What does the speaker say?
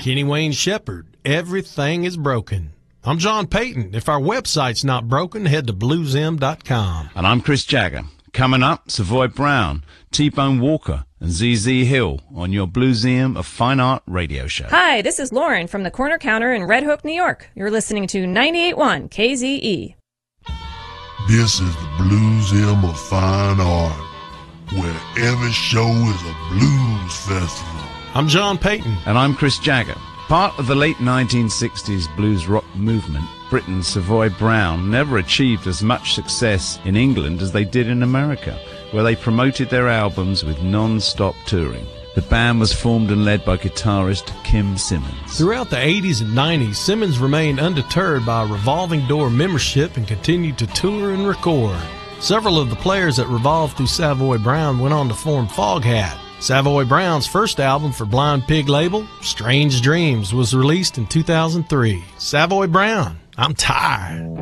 Kenny Wayne Shepherd, Everything is Broken. I'm John Payton. If our website's not broken, head to bluesm.com. And I'm Chris Jagger. Coming up, Savoy Brown, T-Bone Walker, and ZZ Hill on your Blueseum of Fine Art radio show. Hi, this is Lauren from the Corner Counter in Red Hook, New York. You're listening to 98.1 KZE. This is the Blueseum of Fine Art, where every show is a blues festival. I'm John Payton. And I'm Chris Jagger. Part of the late 1960s blues rock movement, Britain's Savoy Brown never achieved as much success in England as they did in America, where they promoted their albums with non-stop touring. The band was formed and led by guitarist Kim Simmons. Throughout the 80s and 90s, Simmons remained undeterred by a revolving door membership and continued to tour and record. Several of the players that revolved through Savoy Brown went on to form Foghat. Savoy Brown's first album for Blind Pig label, Strange Dreams, was released in 2003. Savoy Brown, I'm tired.